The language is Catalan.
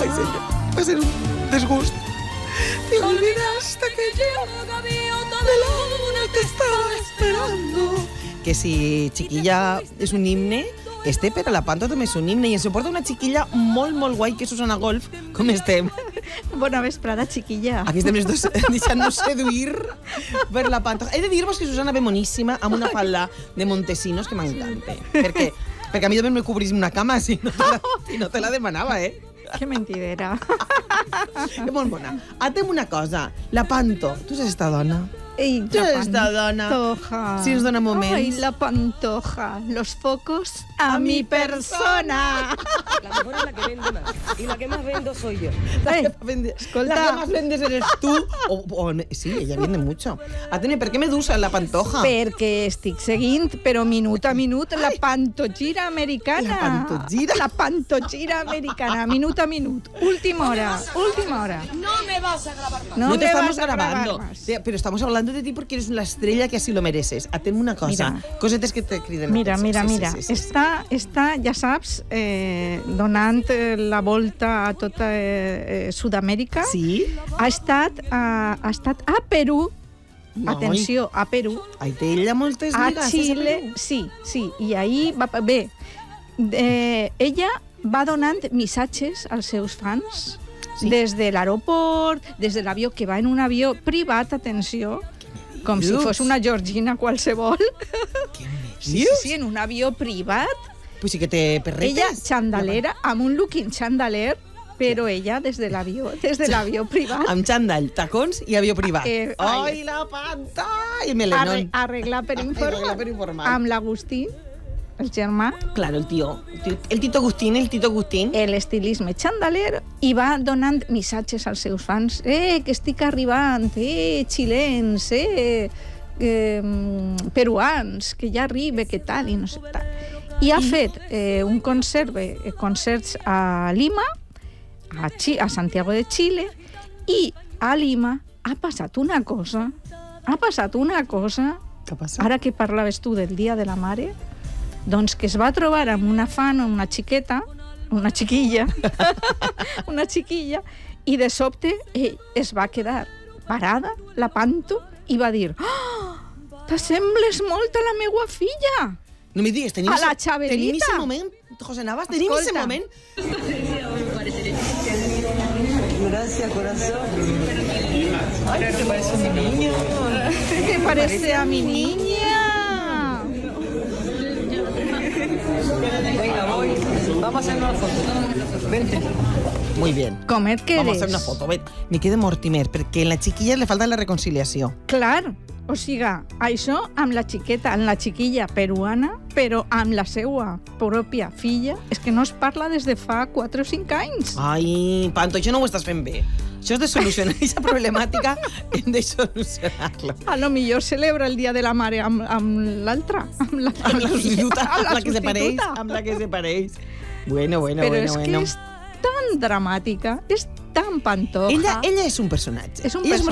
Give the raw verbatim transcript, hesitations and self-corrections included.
senyor, va ser un desgust. Te olvidaste que yo de la hora te estaba esperando. Que si Chiquilla és un himne, este per a la Panto també és un himne i ens suporta una chiquilla molt, molt guai que és Susana Golf. Com estem? Bona vesprada, chiquilla. Aquí estem les dos deixant-nos seduir per la Panto. He de dir-vos que Susana ve moníssima amb una falda de Montesinos que m'encanta. Perquè, perquè a mi també me cobrís una cama si no te la, si no te la demanava, eh? Que mentidera. Que molt bona. Atem una cosa. La Panto, tu saps esta dona? Ei, Tu la saps esta dona? Pantoja. Si ens dona moments. Ai, la Pantoja. Los focos a, A mi mi persona. La mejor es la que vende más. Y la que más vendo soy yo. La Ei, que, vende, escolta. la que más vendes eres tú. O, o, sí, ella vende mucho. Atene, per què me dus a la Pantoja? Perquè estic seguint, però minut a minut, la pantogira americana. La pantogira? La pantogira americana, minut a minut. Última hora, última hora. No me vas a grabar más. No, No te me estamos vas a grabar grabando. más. Te- Pero estamos hablando de ti porque eres la estrella que así lo mereces. Ateme una cosa. Mira. Cosetes que te criden. Mira, l'atenció. mira, Sí, sí, mira. sí, sí, sí. Està, està, ja saps, eh, donant eh, la volta a tota eh, eh, Sud-amèrica. Sí? Ha estat, a, ha estat a Perú. Noi. Atenció, a Perú. Ai, té ella moltes A lligues. Xile, sí, sí. I ahir va... Bé, eh, ella va donant missatges als seus fans Sí. des de l'aeroport, des de l'avió, que va en un avió privat, atenció, com si dius? fos una Georgina qualsevol. Què me Sí, sí, dius? sí, en un avió privat. Pues sí que té perretes. Ella, xandaler, amb un looking xandaler, però ella des de l'avió, des de l'avió privat, Amb xandall, tacons i avió privat. Eh, Ai, ai. la Panta! I arre, melenón. arreglar per informar, Arreglar per informar. amb l'Agustín, el germà, Claro, el tío. El Tito Agustín, el Tito Agustín. el estilisme xandaler, i va donant missatges als seus fans. Eh, que estic arribant, eh, xilens, eh, eh peruans, que ja arriba, que tal, i no sé tal. I ha fet eh, un concert, eh, concerts a Lima, a, Chi, a Santiago de Chile, i a Lima ha passat una cosa, ha passat una cosa, Què passa? ara que parlaves tu del Dia de la Mare, doncs que es va trobar amb una fan, una xiqueta, una xiquilla, una xiquilla, i de sobte ell es va quedar parada, la Panto, i va dir: oh, t'assembles molt a la meua filla. No me digues, tenim A la ese- Xabelita. tenim ese moment, José Navas, tenim ese Escolta. moment. Gracias, corazón. Ay, te parece a mi niña. ¿Te parece a mi niña? Venga, voy. Vamos a hacer una foto. Vente. Muy bien. Com et quedes? Vamos a hacer una foto. Ven. Me queda Mortimer, perquè a la chiquilla le falta la reconciliació. Clar, o sigui, això amb la xiqueta, amb la xiquilla peruana, però amb la seva pròpia filla, és que no es parla des de fa quatre o cinc anys. Ai, Panto, això no ho estàs fent bé. Això és de solucionar aquesta problemàtica, hem de solucionar-la. A lo millor celebra el Dia de la Mare amb, amb l'altra, amb la, Amb la substituta, amb amb la que se pareix, substituta. amb la que se pareix. Bueno, bueno, Però bueno, és bueno. que és tan dramàtica, és tan pantoja. Ella, ella és un personatge. És un Ella